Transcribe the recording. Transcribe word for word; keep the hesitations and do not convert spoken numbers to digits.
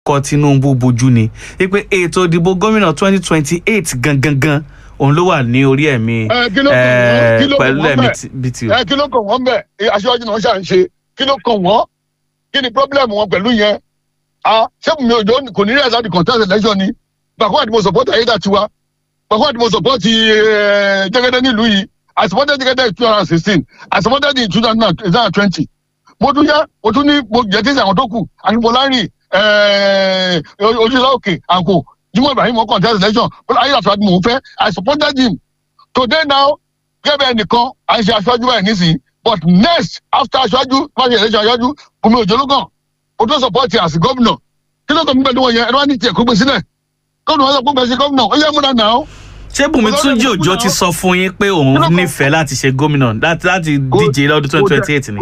kọ Tinubu bojú ni pé ètò ìdìbò gómìnà twenty twenty-eight gangan gan òun ló wà ní orí ẹ̀mí pẹ̀lú ẹ̀mí bíi ẹ kí ló kàn wọ́n bẹ̀ aṣáájú náà ṣà ń ṣe kí ló kàn wọ́n kí ni pọ́blẹ́mù wọn pẹ̀lú yẹn ṣé mi ò jọ kò ní rí ẹ̀sán di contest election ni gbàgbọ́ àti mo support Ayédàtiwa gbàgbọ́ àti mo support Jẹ́gẹ́dẹ́ nílùú yìí I supported Jẹ́gẹ́dẹ́ in two thousand sixteen I supported in two thousand twenty mo tún yá mo tún ní mo jẹ́ tí àwọn tó kù àníbọ̀lárin ojúlá òkè àǹkó Jimoh Ibrahim won contest election but Ayédàtiwa ni mò ń fẹ́ I supported him today now gẹ́gẹ́ ẹnìkan à ń ṣe aṣáájú báyìí nísìnyí but next after aṣáájú wọ́n ṣe election aṣáájú Bùnmi Òjòlógàn o tó support as governor kí ló tó ń pẹ̀lú wọn yẹn ẹni wá ní tiẹ̀ kó gbé sílẹ̀ gómìnà wọn sọ pé gbèsè gómìnà ó yẹ múra náà. ṣé Bùnmi Túnjí Òjó ti sọ fún yín pé òun nífẹ̀ẹ́ láti ṣe gómìnà láti díje lọ́dún twenty twenty-eight ni.